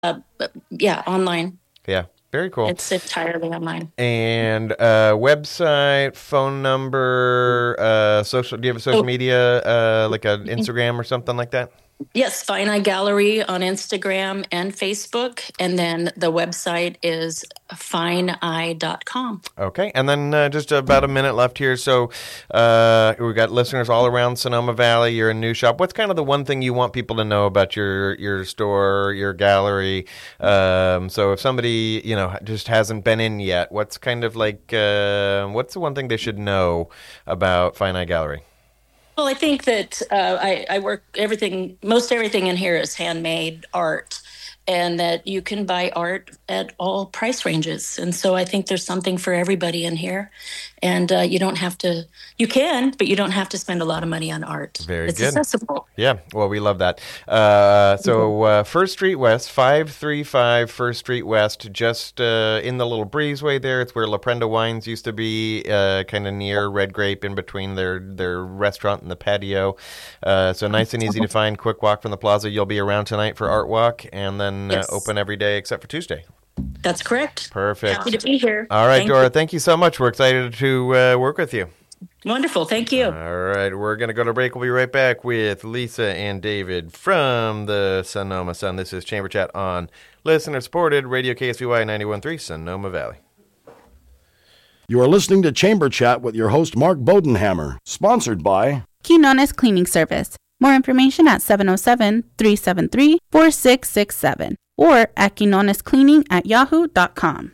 Yeah, online. Yeah, very cool. It's entirely online. And website, phone number, social. Do you have a social media, like an Instagram or something like that? Yes, Fine Eye Gallery on Instagram and Facebook. And then the website is fineeye.com. Okay. And then just about a minute left here. So we've got listeners all around Sonoma Valley. You're a new shop. What's kind of the one thing you want people to know about your store, your gallery? So if somebody, just hasn't been in yet, what's kind of like, what's the one thing they should know about Fine Eye Gallery? Well, I think that I work most everything in here is handmade art, and that you can buy art at all price ranges. And so I think there's something for everybody in here. And you don't have to, you can, but you don't have to spend a lot of money on art. It's good. Accessible. Yeah, well, we love that. First Street West, 535 First Street West, just in the little breezeway there. It's where La Prenda Wines used to be, kind of near Red Grape, in between their restaurant and the patio. So nice and easy to find, quick walk from the plaza. You'll be around tonight for Art Walk, and then open every day except for Tuesday. That's correct. Perfect. Happy to be here. All right, Dora, thank you so much. We're excited to work with you. Wonderful. Thank you. All right, we're going to go to break. We'll be right back with Lisa and David from the Sonoma Sun. This is Chamber Chat on listener-supported Radio KSVY 91.3 Sonoma Valley. You are listening to Chamber Chat with your host, Mark Bodenhammer, sponsored by Quinones Cleaning Service. More information at 707-373-4667 or at quinonescleaning@yahoo.com.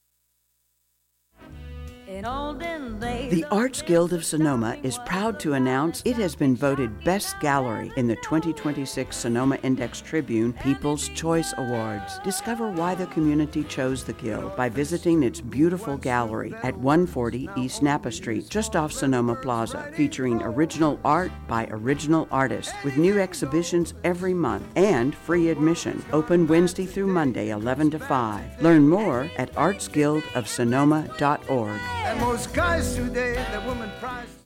The Arts Guild of Sonoma is proud to announce it has been voted Best Gallery in the 2026 Sonoma Index Tribune People's Choice Awards. Discover why the community chose the Guild by visiting its beautiful gallery at 140 East Napa Street, just off Sonoma Plaza, featuring original art by original artists with new exhibitions every month and free admission. Open Wednesday through Monday, 11 to 5. Learn more at artsguildofsonoma.org. And most guys today, the woman prize.